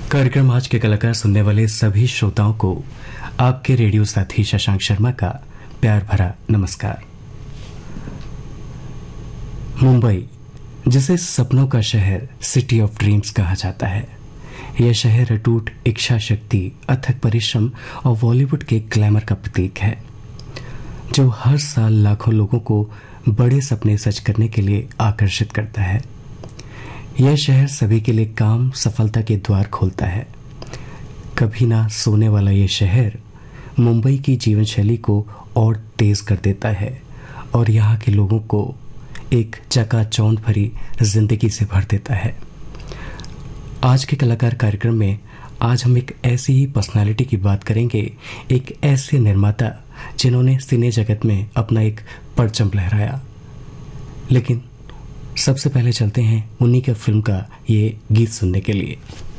कार्यक्रम आज के कलाकार सुनने वाले सभी श्रोताओं को आपके रेडियो साथी शशांक शर्मा का प्यार भरा नमस्कार। मुंबई, जिसे सपनों का शहर, सिटी ऑफ ड्रीम्स कहा जाता है, यह शहर अटूट इच्छा शक्ति, अथक परिश्रम और बॉलीवुड के ग्लैमर का प्रतीक है, जो हर साल लाखों लोगों को बड़े सपने सच करने के लिए आकर्षित करता है। यह शहर सभी के लिए काम, सफलता के द्वार खोलता है। कभी ना सोने वाला यह शहर मुंबई की जीवन शैली को और तेज कर देता है और यहाँ के लोगों को एक चकाचौंध भरी जिंदगी से भर देता है। आज के कलाकार कार्यक्रम में आज हम एक ऐसी ही पर्सनालिटी की बात करेंगे, एक ऐसे निर्माता जिन्होंने सिने जगत में अपना एक परचम लहराया। लेकिन सबसे पहले चलते हैं उन्हीं के फिल्म का ये गीत सुनने के लिए।